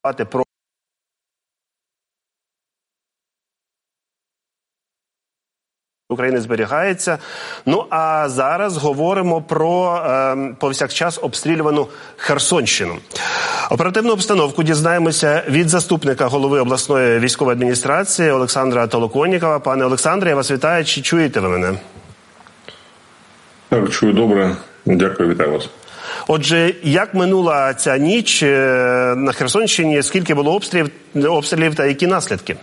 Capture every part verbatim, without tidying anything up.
про України зберігається. Ну, а зараз говоримо про е, повсякчас обстрілювану Херсонщину. Оперативну обстановку дізнаємося від заступника голови обласної військової адміністрації Олександра Толоконнікова. Пане Олександре, я вас вітаю. Чи чуєте ви мене? Так, чую добре. Дякую, вітаю вас. Отже, як минула ця ніч на Херсонщині, скільки було обстрілів, обстрілів та які наслідки?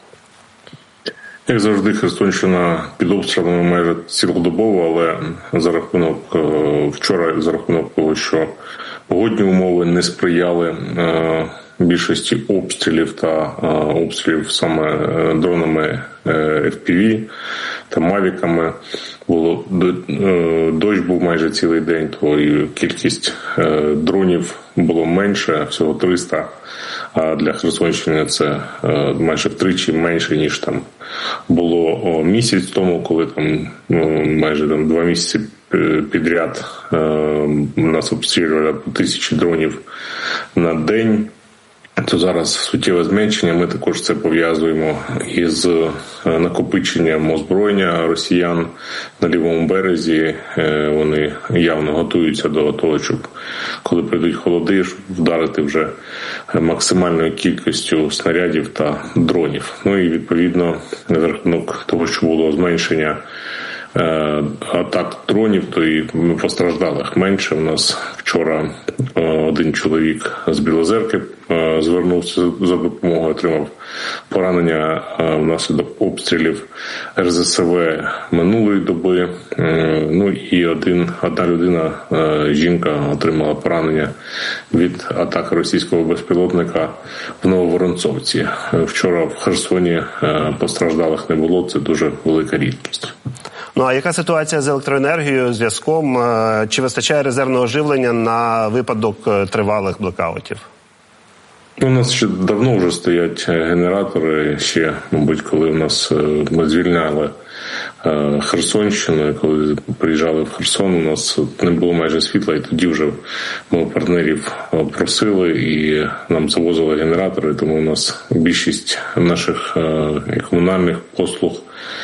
Як завжди, Херсонщина під обстрілами майже цілодобово, але за рахунок вчора, за рахунок того, що погодні умови не сприяли більшості обстрілів та обстрілів саме дронами еф пі ві та мавіками, було дощ був майже цілий день, то і кількість дронів було менше, всього триста, а для Херсонщини це майже втричі менше, ніж там було місяць тому, коли там майже там два місяці підряд нас обстрілювали по тисячі дронів на день. То зараз суттєве зменшення. Ми також це пов'язуємо із накопиченням озброєння росіян на лівому березі. Вони явно готуються до того, щоб коли прийдуть холоди, щоб вдарити вже максимальною кількістю снарядів та дронів. Ну і відповідно за рахунок того, що було зменшення атак дронів, то і постраждалих менше. У нас вчора один чоловік з Білозерки звернувся за допомогою, отримав поранення внаслідок обстрілів ер зе ес ве минулої доби. Ну і один, одна людина, жінка, отримала поранення від атаки російського безпілотника в Нововоронцовці. Вчора в Херсоні постраждалих не було, це дуже велика рідкість. Ну, а яка ситуація з електроенергією, зв'язком? Чи вистачає резервного живлення на випадок тривалих блекаутів? У нас ще давно вже стоять генератори, ще, мабуть, коли у нас ми звільняли Херсонщину, коли приїжджали в Херсон, у нас не було майже світла, і тоді вже ми партнерів просили і нам завозили генератори, тому у нас більшість наших комунальних послуг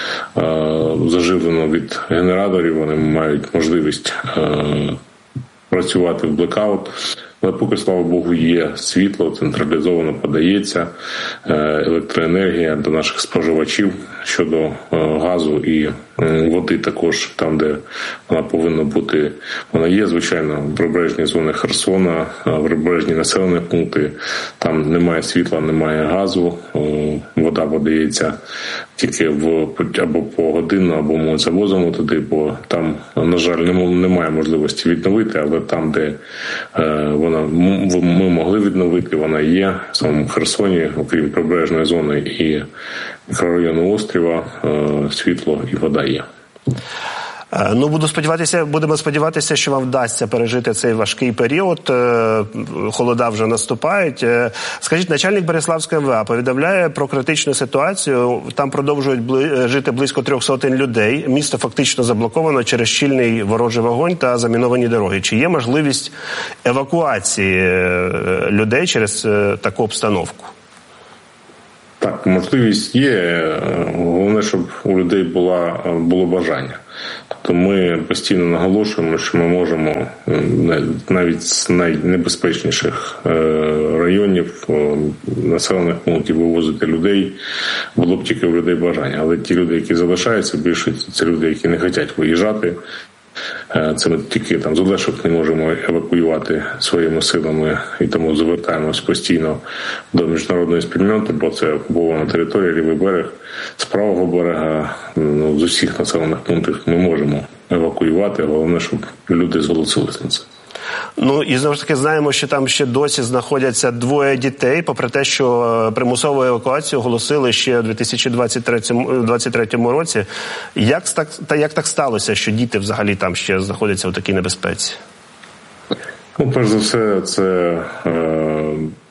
заживлено від генераторів, вони мають можливість працювати в блекаут. Але поки, слава Богу, є світло, централізовано подається електроенергія до наших споживачів. Щодо газу і води також, там, де вона повинна бути, вона є, звичайно, в прибережній зоні Херсона, в прибережні населені пункти, там немає світла, немає газу, вода подається тільки в або по годину, або ми завозимо туди, бо там, на жаль, немає можливості відновити, але там, де вона ми могли відновити, вона є в самому Херсоні, окрім прибережної зони і мікрорайону Острова, світло і вода є. Ну, буду сподіватися, будемо сподіватися, що вам вдасться пережити цей важкий період. Холода вже наступають. Скажіть, начальник Береславської ем ве а повідомляє про критичну ситуацію. Там продовжують бли... жити близько трьох сотень людей. Місто фактично заблоковано через щільний ворожий вогонь та заміновані дороги. Чи є можливість евакуації людей через таку обстановку? Так, можливість є. Головне, щоб у людей була, було бажання. Тобто ми постійно наголошуємо, що ми можемо навіть з найнебезпечніших районів, населених пунктів вивозити людей, було б тільки у людей бажання. Але ті люди, які залишаються, більшість це люди, які не хочуть виїжджати. Це ми тільки там з Олешок не можемо евакуювати своїми силами, і тому звертаємось постійно до міжнародної спільноти, бо це окупована територія, лівий берег. З правого берега, ну, з усіх населених пунктів ми можемо евакуювати, головне, щоб люди зголосились на це. Ну, і знову ж таки знаємо, що там ще досі знаходяться двоє дітей, попри те, що примусову евакуацію оголосили ще у дві тисячі двадцять третьому році. Як так, та як так сталося, що діти взагалі там ще знаходяться у такій небезпеці? Ну, перш за все, це е,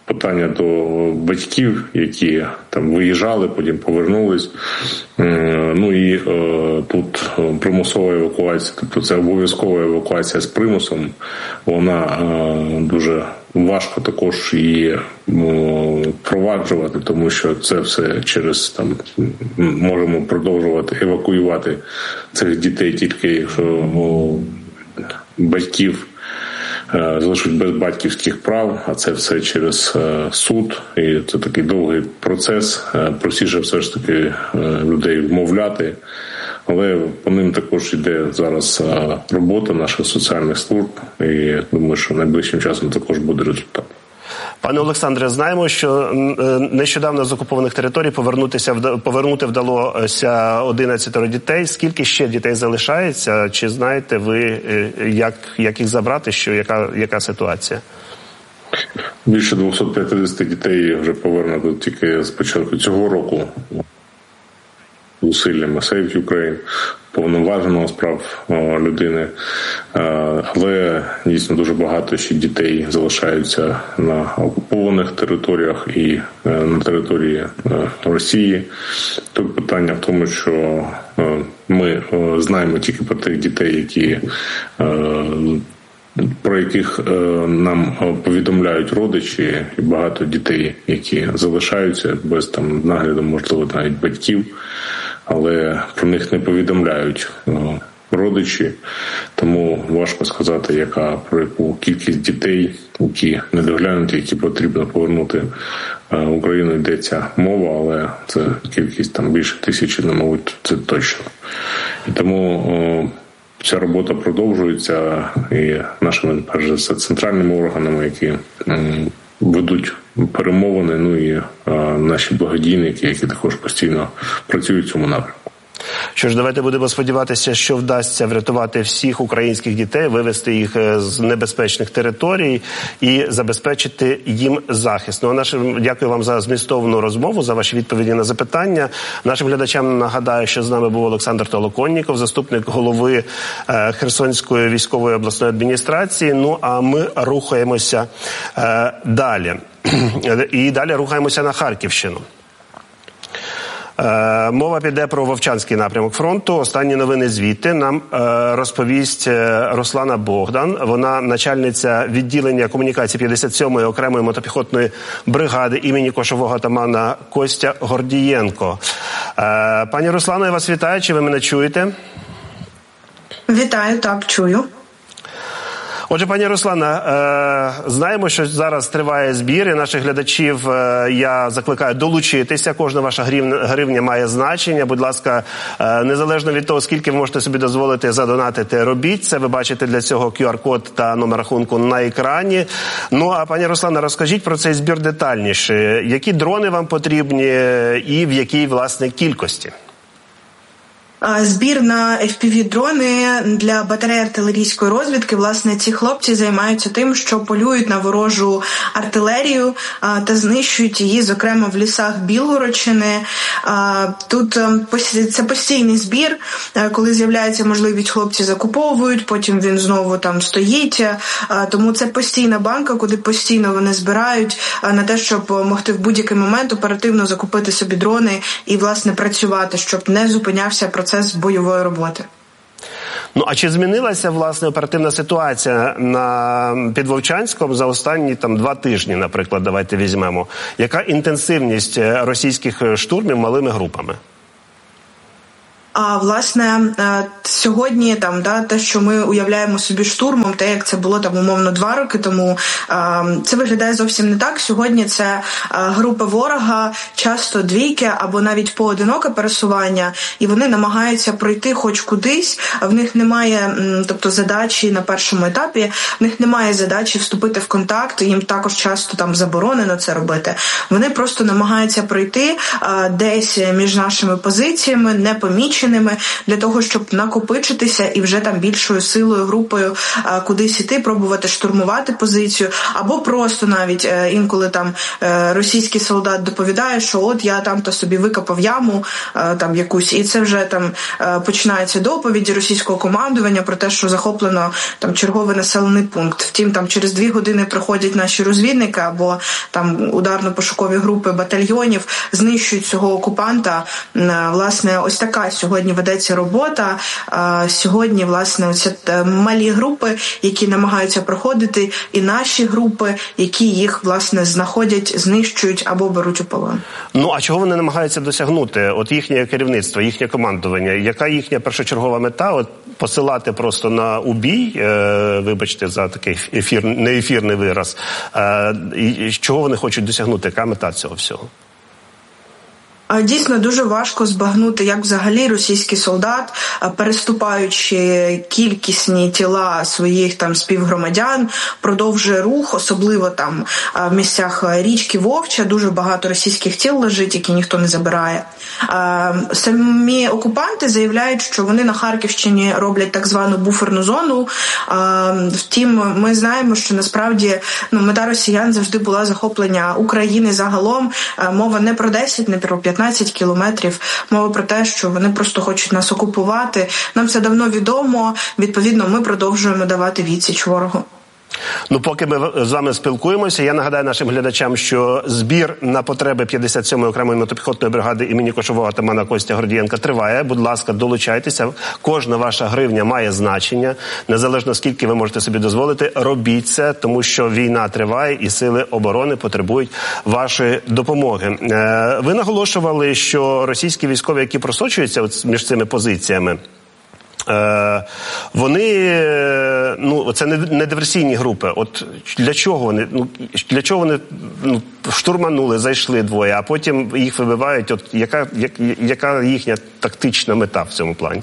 питання до батьків, які там виїжджали, потім повернулись. Ну і е, тут примусова евакуація, тобто це обов'язкова евакуація з примусом, вона е, дуже важко також її впроваджувати, тому що це все через там можемо продовжувати евакуювати цих дітей тільки якщо ну, батьків залишать без батьківських прав, а це все через суд, і це такий довгий процес. Простіше все ж таки людей вмовляти, але по ним також йде зараз робота наших соціальних служб, і думаю, що найближчим часом також буде результат. Пане Олександре, знаємо, що нещодавно з окупованих територій повернутися повернути вдалося одинадцятеро дітей. Скільки ще дітей залишається? Чи знаєте ви, як, як їх забрати, що, яка, яка ситуація? Більше двісті п'ятдесят дітей вже повернуто тільки з початку цього року зусиллями Save Ukraine, повноваженого справ людини, але дійсно дуже багато ще дітей залишаються на окупованих територіях і на території Росії. Тут питання в тому, що ми знаємо тільки про тих дітей, які про яких нам повідомляють родичі, і багато дітей, які залишаються без там нагляду, можливо, навіть батьків, але про них не повідомляють родичі, тому важко сказати, яка про яку кількість дітей, які недоглянуті, які потрібно повернути в Україну, йдеться мова, але це кількість там більше тисячі, не мабуть, це точно. І тому ця робота продовжується і нашими, перш за все, центральними органами, які ведуть перемовини, ну і а, наші благодійники, які також постійно працюють в цьому напрямку. Що ж, давайте будемо сподіватися, що вдасться врятувати всіх українських дітей, вивести їх з небезпечних територій і забезпечити їм захист. Ну, а нашим дякую вам за змістовну розмову, за ваші відповіді на запитання. Нашим глядачам нагадаю, що з нами був Олександр Толоконніков, заступник голови е, Херсонської військової обласної адміністрації. Ну, а ми рухаємося е, далі. І далі рухаємося на Харківщину. Мова піде про Вовчанський напрямок фронту. Останні новини звідти нам розповість Руслана Богдан. Вона начальниця відділення комунікації п'ятдесят сьомої окремої мотопіхотної бригади імені кошового атамана Костя Гордієнко. Пані Руслано, я вас вітаю. Чи ви мене чуєте? Вітаю, так, чую. Отже, пані Руслана, знаємо, що зараз триває збір, і наших глядачів я закликаю долучитися. Кожна ваша гривня має значення. Будь ласка, незалежно від того, скільки ви можете собі дозволити задонатити, робіть це. Ви бачите для цього ку ар-код та номер рахунку на екрані. Ну, а пані Руслана, розкажіть про цей збір детальніше. Які дрони вам потрібні і в якій, власне, кількості? Збір на еф пі ві-дрони для батареї артилерійської розвідки. Власне, ці хлопці займаються тим, що полюють на ворожу артилерію та знищують її, зокрема, в лісах Білгородщини. Тут це постійний збір. Коли з'являється можливість, хлопці закуповують, потім він знову там стоїть. Тому це постійна банка, куди постійно вони збирають на те, щоб могти в будь-який момент оперативно закупити собі дрони і, власне, працювати, щоб не зупинявся процес Процес бойової роботи. Ну, а чи змінилася, власне, оперативна ситуація на під Вовчанськом за останні там два тижні, наприклад, давайте візьмемо? Яка інтенсивність російських штурмів малими групами? А, власне, сьогодні там, да, те, що ми уявляємо собі штурмом, те, як це було там умовно два роки тому, це виглядає зовсім не так. Сьогодні це група ворога, часто двійки або навіть поодиноке пересування, і вони намагаються пройти хоч кудись. В них немає, тобто, задачі на першому етапі, в них немає задачі вступити в контакт, їм також часто там заборонено це робити. Вони просто намагаються пройти десь між нашими позиціями, непомічені, знищеними, для того, щоб накопичитися і вже там більшою силою, групою кудись іти, пробувати штурмувати позицію, або просто навіть інколи там російський солдат доповідає, що от я там-то собі викопав яму там якусь, і це вже там починаються доповіді російського командування про те, що захоплено там черговий населений пункт. Втім, там через дві години приходять наші розвідники або там ударно-пошукові групи батальйонів, знищують цього окупанта. Власне, ось така сьогодні ведеться робота. Сьогодні, власне, оці малі групи, які намагаються проходити, і наші групи, які їх, власне, знаходять, знищують або беруть у полон. Ну, а чого вони намагаються досягнути? От їхнє керівництво, їхнє командування, яка їхня першочергова мета? От посилати просто на убій, е, вибачте за такий ефір, неефірний вираз, е, і чого вони хочуть досягнути? Яка мета цього всього? Дійсно, дуже важко збагнути, як взагалі російський солдат, переступаючи кількісні тіла своїх там співгромадян, продовжує рух, особливо там в місцях річки Вовча, дуже багато російських тіл лежить, які ніхто не забирає. Самі окупанти заявляють, що вони на Харківщині роблять так звану буферну зону. Втім, ми знаємо, що насправді ну, мета росіян завжди була захоплення України загалом. Мова не про десять, не про п'ятнадцять кілометрів. Мова про те, що вони просто хочуть нас окупувати. Нам це давно відомо. Відповідно, ми продовжуємо давати відсіч ворогу. Ну, поки ми з вами спілкуємося, я нагадаю нашим глядачам, що збір на потреби п'ятдесят сьомої окремої мотопіхотної бригади імені кошового атамана Костя Гордієнка триває. Будь ласка, долучайтеся. Кожна ваша гривня має значення. Незалежно скільки ви можете собі дозволити, робіть це, тому що війна триває і сили оборони потребують вашої допомоги. Ви наголошували, що російські військові, які просочуються між цими позиціями, вони, ну, це не диверсійні групи. От для чого вони, ну, для чого вони ну, штурманули, зайшли двоє, а потім їх вибивають? От яка, як, яка їхня тактична мета в цьому плані?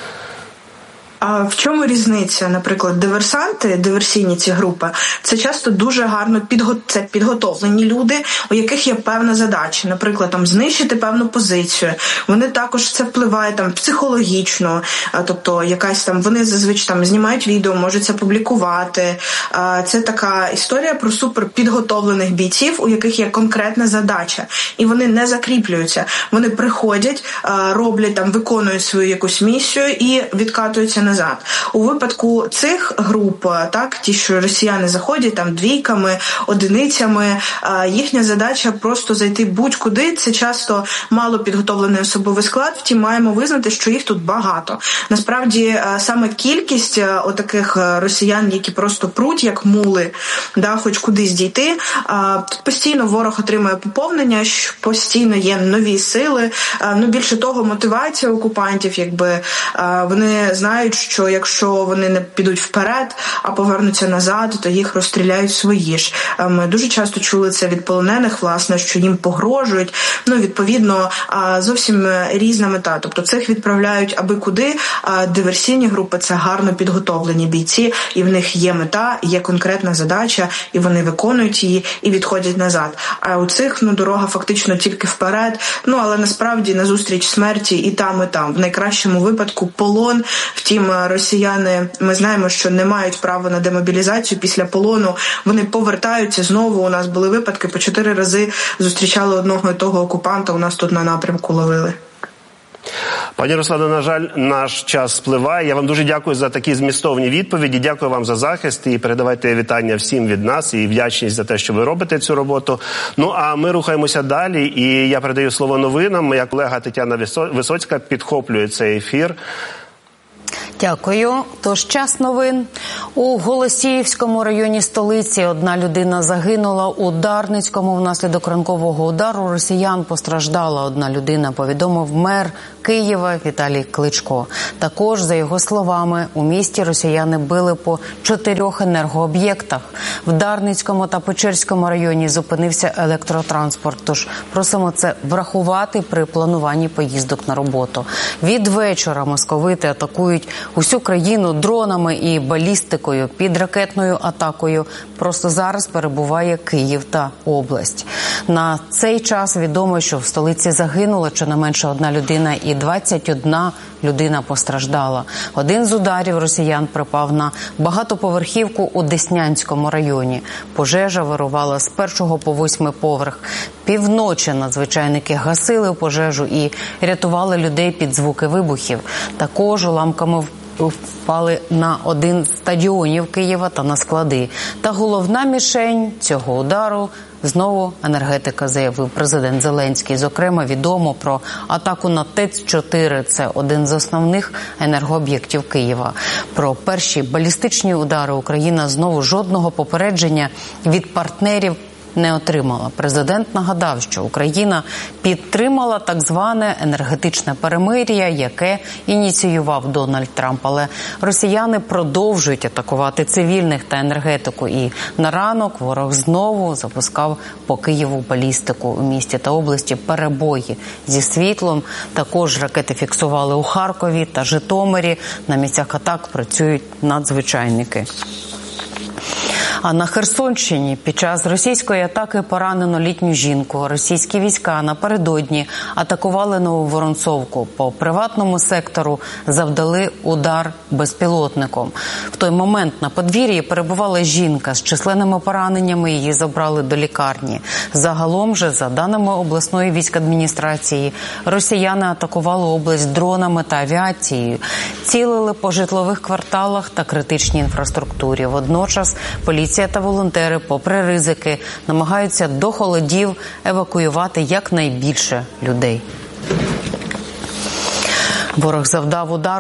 А в чому різниця? Наприклад, диверсанти, диверсійні ці групи, це часто дуже гарно підго... це підготовлені люди, у яких є певна задача. Наприклад, там знищити певну позицію. Вони також це впливає там психологічно, тобто якась там вони зазвичай там знімають відео, можуть це публікувати. Це така історія про суперпідготовлених бійців, у яких є конкретна задача, і вони не закріплюються. Вони приходять, роблять там, виконують свою якусь місію і відкатуються на назад. У випадку цих груп, так, ті, що росіяни заходять там двійками, одиницями, їхня задача просто зайти будь-куди. Це часто мало підготовлений особовий склад, втім маємо визнати, що їх тут багато. Насправді, саме кількість отаких росіян, які просто пруть, як мули, да, хоч кудись дійти, постійно ворог отримує поповнення, постійно є нові сили. Ну, більше того, мотивація окупантів, якби вони знають, що якщо вони не підуть вперед, а повернуться назад, то їх розстріляють свої ж. Ми дуже часто чули це від полонених, власне, що їм погрожують. Ну, відповідно, зовсім різна мета. Тобто цих відправляють аби куди, а диверсійні групи – це гарно підготовлені бійці, і в них є мета, є конкретна задача, і вони виконують її, і відходять назад. А у цих, ну, дорога фактично тільки вперед, ну, але насправді назустріч смерті і там, і там. В найкращому випадку полон. Втім, росіяни, ми знаємо, що не мають права на демобілізацію після полону. Вони повертаються знову. У нас були випадки, по чотири рази зустрічали одного і того окупанта, у нас тут на напрямку ловили. Пані Руслано, на жаль, наш час спливає. Я вам дуже дякую за такі змістовні відповіді. Дякую вам за захист і передавайте вітання всім від нас і вдячність за те, що ви робите цю роботу. Ну, а ми рухаємося далі, і я передаю слово новинам. Моя колега Тетяна Висоцька підхоплює цей ефір. Дякую. Тож час новин. У Голосіївському районі столиці одна людина загинула. У Дарницькому внаслідок ранкового удару росіян постраждала одна людина, повідомив мер Києва Віталій Кличко. Також, за його словами, у місті росіяни били по чотирьох енергооб'єктах. В Дарницькому та Печерському районі зупинився електротранспорт. Тож просимо це врахувати при плануванні поїздок на роботу. Від вечора московити атакують усю країну дронами і балістикою під ракетною атакою. Просто зараз перебуває Київ та область. На цей час відомо, що в столиці загинула щонайменше одна людина і двадцять одна людина постраждала. Один з ударів росіян припав на багатоповерхівку у Деснянському районі. Пожежа вирувала з першого по восьмий поверх. Півночі надзвичайники гасили пожежу і рятували людей під звуки вибухів. Також уламками впали на один з стадіонів Києва та на склади. Та головна мішень цього удару знову енергетика, заявив президент Зеленський. Зокрема, відомо про атаку на ТЕЦ чотири. Це один з основних енергооб'єктів Києва. Про перші балістичні удари Україна знову жодного попередження від партнерів не отримала. Президент нагадав, що Україна підтримала так зване енергетичне перемир'я, яке ініціював Дональд Трамп. Але росіяни продовжують атакувати цивільних та енергетику. І на ранок ворог знову запускав по Києву балістику. У місті та області перебої зі світлом. Також ракети фіксували у Харкові та Житомирі. На місцях атак працюють надзвичайники. А на Херсонщині під час російської атаки поранено літню жінку. Російські війська напередодні атакували Нововоронцовку. По приватному сектору завдали удар безпілотником. В той момент на подвір'ї перебувала жінка з численними пораненнями, її забрали до лікарні. Загалом же, за даними обласної військадміністрації, росіяни атакували область дронами та авіацією. Цілили по житлових кварталах та критичній інфраструктурі. Водночас поліція та волонтери, попри ризики, намагаються до холодів евакуювати якнайбільше людей. Ворог завдав удар